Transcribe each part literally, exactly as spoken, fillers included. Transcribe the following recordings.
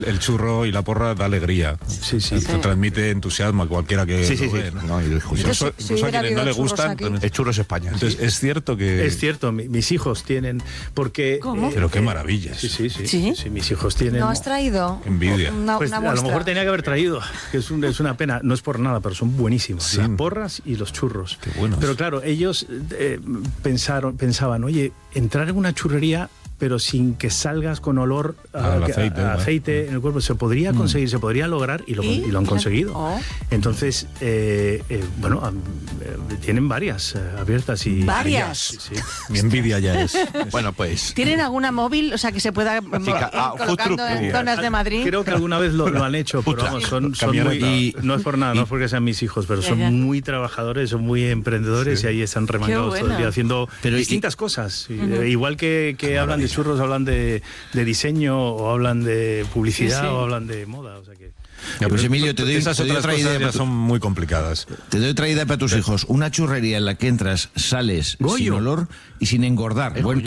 El churro y la porra da alegría. Sí, sí. Te sí. transmite entusiasmo a cualquiera que sí, sí, lo sí. ve, ¿no? No, y incluso, si incluso a hubiera quienes no habido le gustan. churros aquí. El churro es España. Entonces, sí. es cierto que... Es cierto, mi, mis hijos tienen, porque... ¿Cómo? Pero qué maravilla. Sí, sí, sí, ¿Sí? sí, mis hijos tienen... ¿No has traído? Qué envidia. Una, Pues una a lo muestra. mejor tenía que haber traído, que es, un- es una pena, no es por nada, pero son buenísimos, Sí. las porras y los churros. Qué buenos. Pero claro, ellos eh, pensaron, pensaban, oye, entrar en una churrería pero sin que salgas con olor a, Al que- a- aceite, a ¿no? aceite en el cuerpo, se podría conseguir, se podría lograr y lo, ¿Y? y lo han conseguido. Oh. Entonces, eh, eh, bueno, am- eh, tienen varias eh, abiertas y... ¿Varias? Sí, sí. Mi envidia ya es. Bueno, pues... ¿Tienen alguna móvil, o sea, que se pueda ir ah, food colocando truck, en diría. zonas de Madrid? Creo que alguna vez lo, lo han hecho, pero vamos, son, son muy, Camioneta. y no es por nada, no es porque sean mis hijos, pero Ya, son ya. muy trabajadores, son muy emprendedores Sí. y ahí están remangados Qué todo el bueno. día haciendo Pero y- distintas cosas. Y, eh, igual que, que hablan de churros, hablan de, de diseño o hablan de publicidad Sí, sí. o hablan de moda. O sea que... Ya, pues Emilio, te doy, Esas te doy otras otra cosas idea ya para tu- son muy complicadas. te doy otra idea para tus hijos. Una churrería en la que entras, sales Goyo. sin olor y sin engordar. Bueno,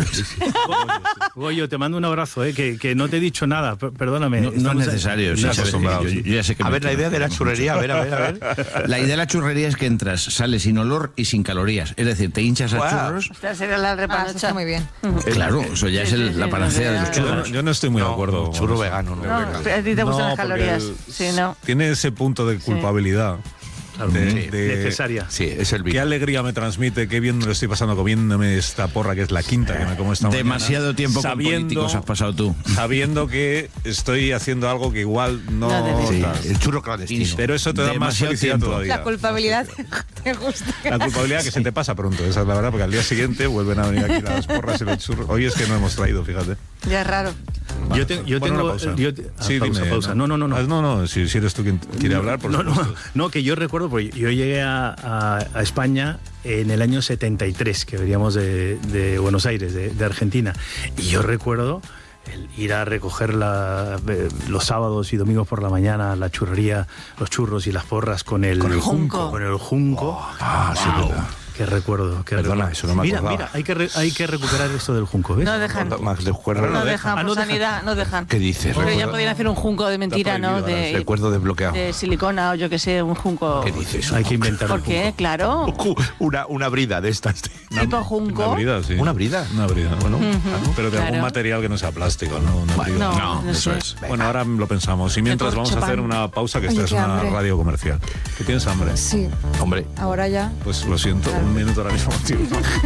Goyo, te mando un abrazo, eh, que, que no te he dicho nada, per- perdóname. no, no es Estamos- necesario. Ya sí, sabes que acostumbrados. yo- yo ya sé que A me ver, la estoy- idea de la churrería, a ver, a ver, a ver. La idea de la churrería es que entras, sales sin olor y sin calorías. Es decir, te hinchas a Guau. churros. Esta sería la Ah, eso repanocha. está muy bien. Claro, eso ya es el- Sí, sí, la sí, panacea sí, de los sí. Yo, churros. yo no estoy muy de acuerdo. No, churro con- vegano, no. No, vegano. a ti te No, gustan las porque calorías. el- Sí, no. Tiene ese punto de culpabilidad. Claro, de- sí, de- necesaria. Sí, es el Qué vino. alegría me transmite, qué bien me lo estoy pasando comiéndome esta porra que es la quinta que me como esta mañana. Demasiado tiempo con políticos has pasado tú. Sabiendo que estoy haciendo algo que igual no... No debes. Sí, tal. el churro clandestino. Pero eso te da más Demasiado felicidad tiempo. todavía. La culpabilidad te gusta. La culpabilidad que se te pasa pronto, esa es la verdad, porque al día siguiente vuelven a venir aquí las porras y los churros. Hoy es que no hemos traído, fíjate. Ya es raro. Yo, te- yo Bueno, tengo... una pausa. yo te- ah, sí, pausa, dime. pausa. No, no, no. no. Ah, no, no, si, si eres tú quien quiere hablar, por no, no, supuesto. no, que yo recuerdo, porque yo llegué a, a- a España en el año setenta y tres, que veníamos de, de Buenos Aires, de, de Argentina. Y yo recuerdo el ir a recoger la- eh, los sábados y domingos por la mañana la churrería, los churros y las porras con el, Con el junco. Con el junco. Ah, sí, verdad. Qué recuerdo, qué Perdona, recuerdo. eso no me Mira, acordaba. mira, hay que, re- hay que recuperar esto del junco, ¿ves? No dejan. Max de Juerra, No dejan, Ah, por no dejan. sanidad, no dejan. ¿Qué dices? Pero ya Recuerdo- podrían hacer un junco de mentira, ¿no? prohibido ahora, De, Recuerdo desbloqueado. de silicona o yo que sé, un junco. ¿Qué dices? Hay que inventar ¿Por el qué? junco. Claro. Una, una brida de estas. Tipo junco. Una brida, sí. ¿Una brida? Una brida, bueno. Pero de algún claro. material que no sea plástico, ¿no? Una brida. No, No, no eso sé. es. Bueno, ahora lo pensamos. Y mientras De vamos a hacer corchopán. una pausa, que Oye, esta es qué una hambre. radio comercial. ¿Que tienes hambre? Sí, Hombre, ahora ya. Pues lo siento, un minuto ahora mismo. Tío.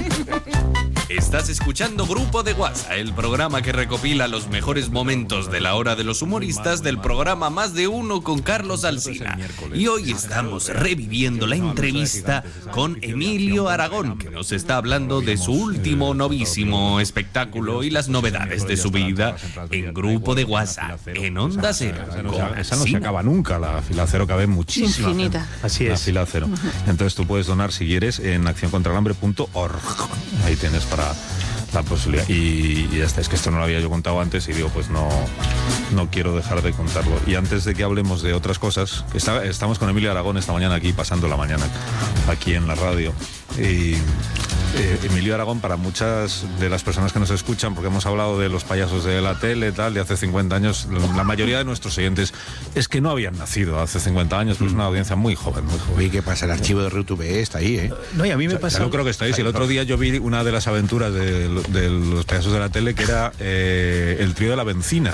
Estás escuchando Grupo de WhatsApp, el programa que recopila los mejores momentos de la hora de los humoristas del programa Más de Uno con Carlos Alsina. Y hoy estamos reviviendo la entrevista con Emilio Aragón, que nos está hablando de su último novísimo espectáculo y las novedades de su vida en Grupo de WhatsApp, en Onda Cero. Esa no, con se, esa no se Alsina. acaba nunca, la fila cero cabe muchísimo. Infinita. Así La es. fila cero. Entonces tú puedes donar si quieres en acción contra el hambre punto org. Ahí tienes para la posibilidad. Y, y ya está, es que esto no lo había yo contado antes y digo, pues no, no quiero dejar de contarlo. Y antes de que hablemos de otras cosas, que está- estamos con Emilio Aragón esta mañana aquí, pasando la mañana aquí en la radio. Y eh, Emilio Aragón, para muchas de las personas que nos escuchan, porque hemos hablado de los payasos de la tele, tal, de hace cincuenta años, la mayoría de nuestros oyentes es que no habían nacido hace cincuenta años, pero es una audiencia muy joven, muy joven. oye, ¿qué pasa? El archivo de YouTube está ahí, ¿eh? No, y a mí me O sea, pasa... yo creo que está ahí. Si el otro día yo vi una de las aventuras de, de los payasos de la tele, que era eh, el trío de la bencina.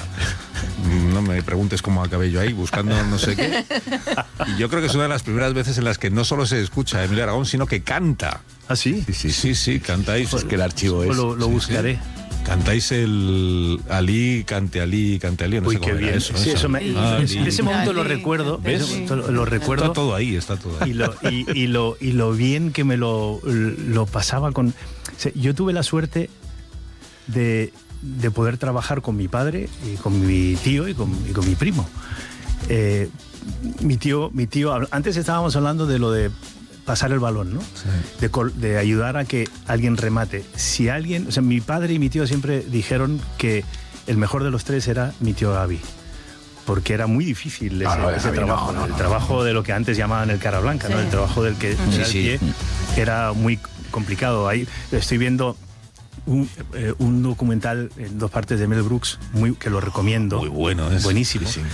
No me preguntes cómo acabé yo ahí, buscando no sé qué. Y yo creo que es una de las primeras veces en las que no solo se escucha a Emilio Aragón, sino que canta. ¿Ah, sí? Sí, sí, sí, cantáis. Es que el archivo es... Pues lo, lo Sí, buscaré. Cantáis el Ali, cante Ali, cante Ali. No Uy, sé qué cómo era bien. eso. Sí, eso. eso me- Ah, ese- Ali. ese momento lo Ali, recuerdo. cante Ese Ali. momento lo, lo recuerdo. Está todo ahí, está todo ahí. Y lo, y, y lo, y lo bien que me lo, lo pasaba con... o sea, yo tuve la suerte de, de poder trabajar con mi padre y con mi tío y con, y con mi primo. Eh, mi tío, mi tío, antes estábamos hablando de lo de pasar el balón, ¿no? Sí. De, col- de ayudar a que alguien remate. Si alguien, o sea, mi padre y mi tío siempre dijeron que el mejor de los tres era mi tío Gaby. Porque era muy difícil ese, Ah, no, ese Gaby, no, trabajo, no, no, el no. trabajo de lo que antes llamaban el cara blanca, ¿no? Sí. El trabajo del que Sí, era el sí. pie era muy complicado. Ahí estoy viendo un, eh, un documental en dos partes de Mel Brooks, muy, que lo recomiendo. Muy bueno, es. Buenísimo. Sí, sí.